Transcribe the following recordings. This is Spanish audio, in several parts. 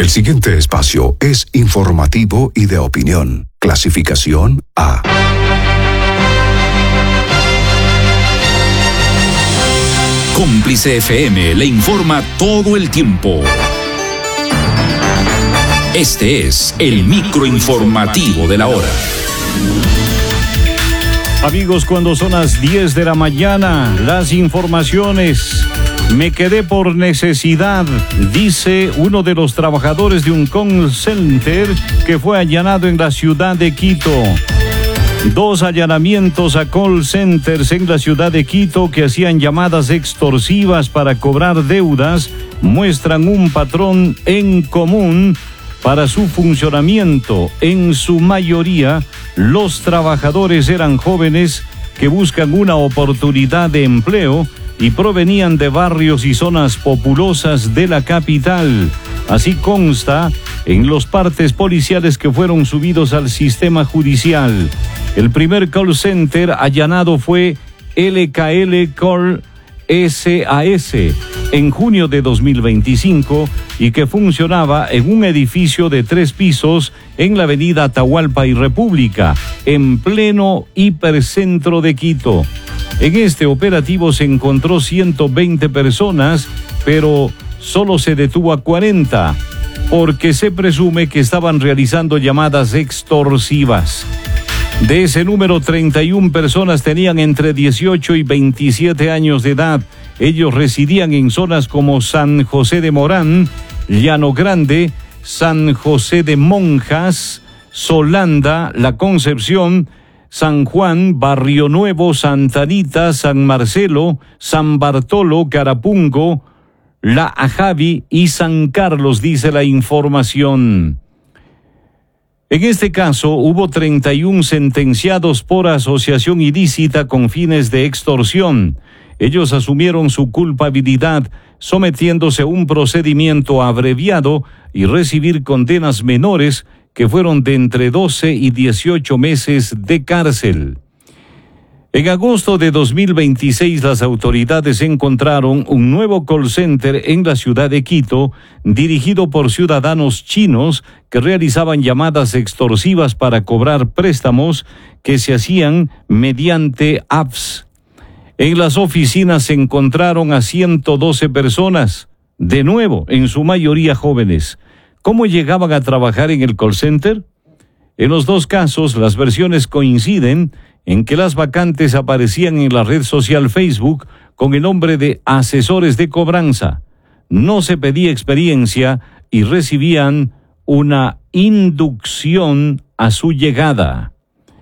El siguiente espacio es informativo y de opinión. Clasificación A. Cómplice FM le informa todo el tiempo. Este es el microinformativo de la hora. Amigos, cuando son las 10 de la mañana, las informaciones. Me quedé por necesidad, dice uno de los trabajadores de un call center que fue allanado en la ciudad de Quito. 2 allanamientos a call centers en la ciudad de Quito que hacían llamadas extorsivas para cobrar deudas muestran un patrón en común para su funcionamiento. En su mayoría, los trabajadores eran jóvenes que buscan una oportunidad de empleo y provenían de barrios y zonas populosas de la capital. Así consta en los partes policiales que fueron subidos al sistema judicial. El primer call center allanado fue LKL Call SAS en junio de 2025 y que funcionaba en un edificio de 3 pisos en la avenida Atahualpa y República, en pleno hipercentro de Quito. En este operativo se encontró 120 personas, pero solo se detuvo a 40, porque se presume que estaban realizando llamadas extorsivas. De ese número, 31 personas tenían entre 18 y 27 años de edad. Ellos residían en zonas como San José de Morán, Llano Grande, San José de Monjas, Solanda, La Concepción, San Juan, Barrio Nuevo, Santa Anita, San Marcelo, San Bartolo, Carapungo, La Ajavi y San Carlos, dice la información. En este caso, hubo 31 sentenciados por asociación ilícita con fines de extorsión. Ellos asumieron su culpabilidad, sometiéndose a un procedimiento abreviado y recibir condenas menores que fueron de entre 12 y 18 meses de cárcel. En agosto de 2026, las autoridades encontraron un nuevo call center en la ciudad de Quito, dirigido por ciudadanos chinos que realizaban llamadas extorsivas para cobrar préstamos que se hacían mediante apps. En las oficinas se encontraron a 112 personas, de nuevo, en su mayoría jóvenes. ¿Cómo llegaban a trabajar en el call center? En los 2 casos, las versiones coinciden en que las vacantes aparecían en la red social Facebook con el nombre de asesores de cobranza. No se pedía experiencia y recibían una inducción a su llegada.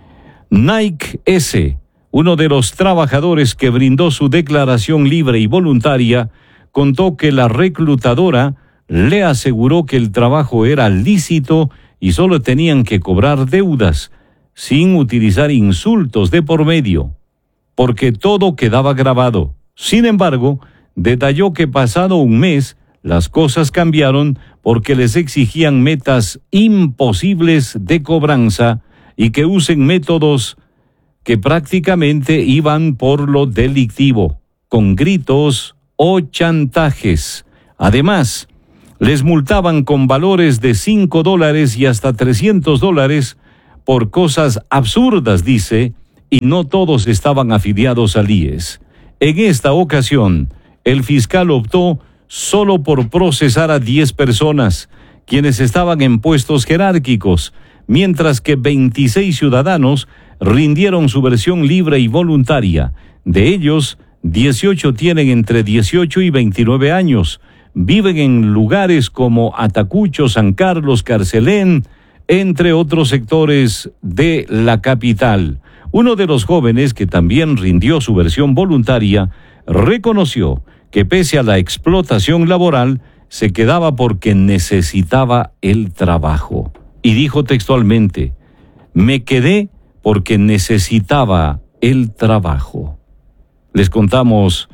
Nike S., uno de los trabajadores que brindó su declaración libre y voluntaria, contó que la reclutadora le aseguró que el trabajo era lícito y solo tenían que cobrar deudas, sin utilizar insultos de por medio, porque todo quedaba grabado. Sin embargo, detalló que pasado un mes, las cosas cambiaron porque les exigían metas imposibles de cobranza y que usen métodos que prácticamente iban por lo delictivo, con gritos o chantajes. Además, les multaban con valores de $5 y hasta $300 por cosas absurdas, dice, y no todos estaban afiliados al IES. En esta ocasión, el fiscal optó solo por procesar a 10 personas, quienes estaban en puestos jerárquicos, mientras que 26 ciudadanos rindieron su versión libre y voluntaria. De ellos, 18 tienen entre 18 y 29 años. Viven en lugares como Atacucho, San Carlos, Carcelén, entre otros sectores de la capital. Uno de los jóvenes, que también rindió su versión voluntaria, reconoció que pese a la explotación laboral, se quedaba porque necesitaba el trabajo. Y dijo textualmente: me quedé porque necesitaba el trabajo. Les contamos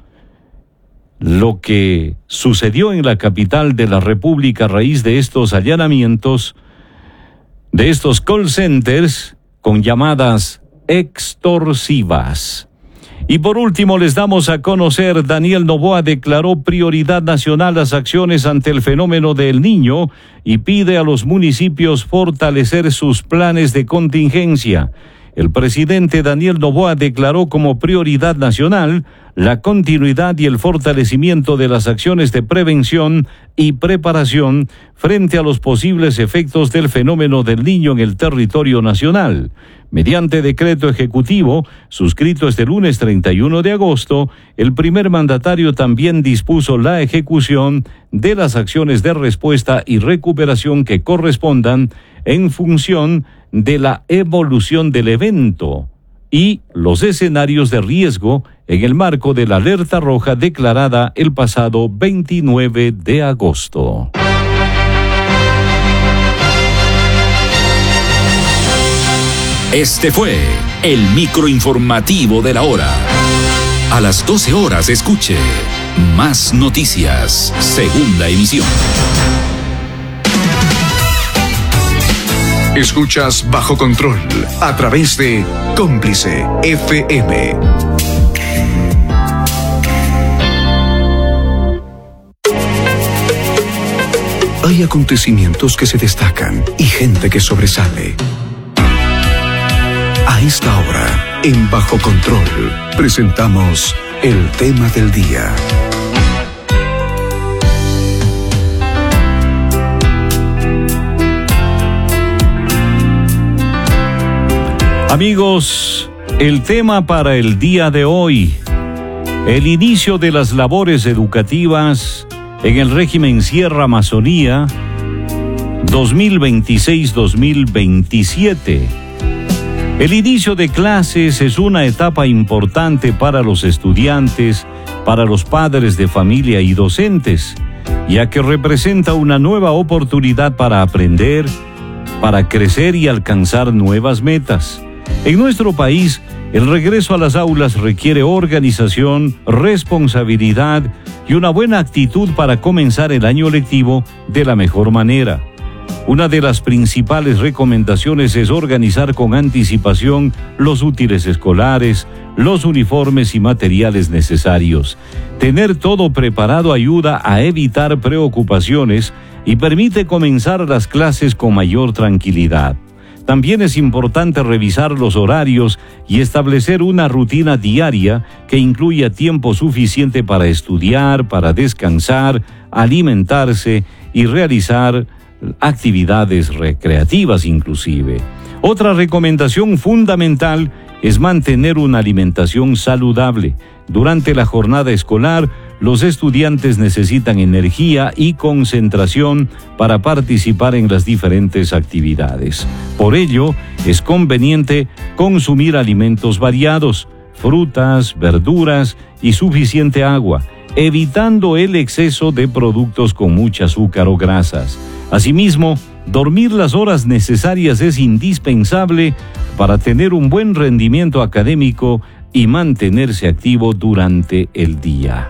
lo que sucedió en la capital de la República a raíz de estos allanamientos, de estos call centers con llamadas extorsivas. Y por último, les damos a conocer, Daniel Noboa declaró prioridad nacional las acciones ante el fenómeno del Niño y pide a los municipios fortalecer sus planes de contingencia. El presidente Daniel Noboa declaró como prioridad nacional la continuidad y el fortalecimiento de las acciones de prevención y preparación frente a los posibles efectos del fenómeno del Niño en el territorio nacional. Mediante decreto ejecutivo, suscrito este lunes 31 de agosto, el primer mandatario también dispuso la ejecución de las acciones de respuesta y recuperación que correspondan en función de la evolución del evento y los escenarios de riesgo en el marco de la alerta roja declarada el pasado 29 de agosto. Este fue el microinformativo de la hora. A las 12 horas escuche Más Noticias, segunda emisión. Escuchas Bajo Control a través de Cómplice FM. Hay acontecimientos que se destacan y gente que sobresale. A esta hora, en Bajo Control, presentamos el tema del día. Amigos, el tema para el día de hoy, el inicio de las labores educativas en el régimen Sierra Amazonía 2026-2027. El inicio de clases es una etapa importante para los estudiantes, para los padres de familia y docentes, ya que representa una nueva oportunidad para aprender, para crecer y alcanzar nuevas metas. En nuestro país, el regreso a las aulas requiere organización, responsabilidad y una buena actitud para comenzar el año lectivo de la mejor manera. Una de las principales recomendaciones es organizar con anticipación los útiles escolares, los uniformes y materiales necesarios. Tener todo preparado ayuda a evitar preocupaciones y permite comenzar las clases con mayor tranquilidad. También es importante revisar los horarios y establecer una rutina diaria que incluya tiempo suficiente para estudiar, para descansar, alimentarse y realizar actividades recreativas inclusive. Otra recomendación fundamental es mantener una alimentación saludable. Durante la jornada escolar, los estudiantes necesitan energía y concentración para participar en las diferentes actividades. Por ello, es conveniente consumir alimentos variados, frutas, verduras y suficiente agua, evitando el exceso de productos con mucha azúcar o grasas. Asimismo, dormir las horas necesarias es indispensable para tener un buen rendimiento académico y mantenerse activo durante el día.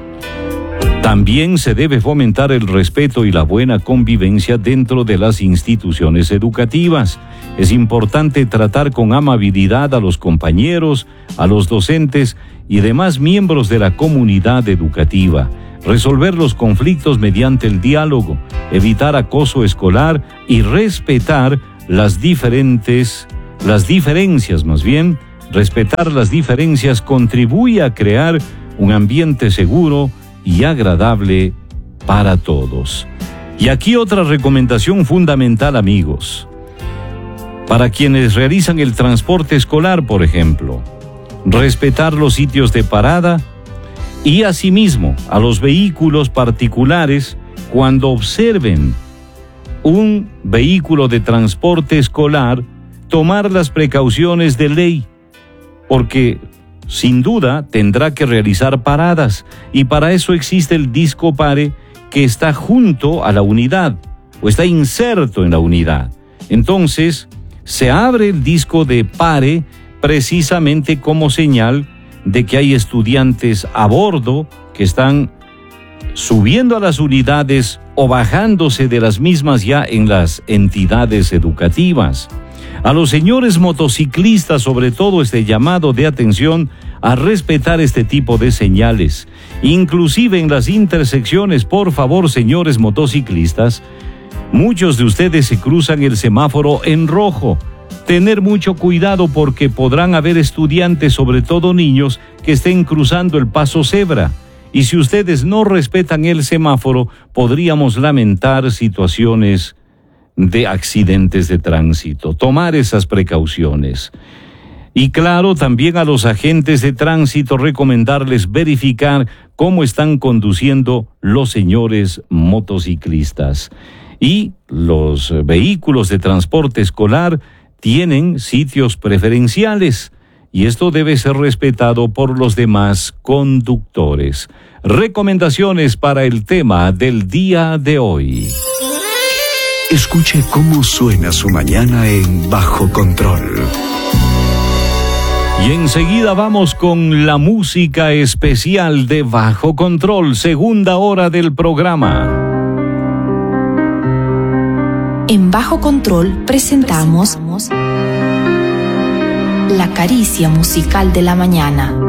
También se debe fomentar el respeto y la buena convivencia dentro de las instituciones educativas. Es importante tratar con amabilidad a los compañeros, a los docentes y demás miembros de la comunidad educativa. Resolver los conflictos mediante el diálogo, evitar acoso escolar y respetar respetar las diferencias contribuye a crear un ambiente seguro y agradable para todos. Y aquí otra recomendación fundamental, amigos. Para quienes realizan el transporte escolar, por ejemplo, respetar los sitios de parada y asimismo a los vehículos particulares cuando observen un vehículo de transporte escolar, tomar las precauciones de ley, porque sin duda tendrá que realizar paradas y para eso existe el disco pare que está junto a la unidad o está inserto en la unidad. Entonces se abre el disco de pare precisamente como señal de que hay estudiantes a bordo que están subiendo a las unidades o bajándose de las mismas ya en las entidades educativas. A los señores motociclistas, sobre todo, este llamado de atención a respetar este tipo de señales. Inclusive en las intersecciones, por favor, señores motociclistas, muchos de ustedes se cruzan el semáforo en rojo. Tener mucho cuidado porque podrán haber estudiantes, sobre todo niños, que estén cruzando el paso cebra. Y si ustedes no respetan el semáforo, podríamos lamentar situaciones de accidentes de tránsito. Tomar esas precauciones. Y claro, también a los agentes de tránsito recomendarles verificar cómo están conduciendo los señores motociclistas. Y los vehículos de transporte escolar tienen sitios preferenciales y esto debe ser respetado por los demás conductores. Recomendaciones para el tema del día de hoy. Escuche cómo suena su mañana en Bajo Control. Y enseguida vamos con la música especial de Bajo Control, segunda hora del programa. En Bajo Control presentamos La Caricia Musical de la Mañana.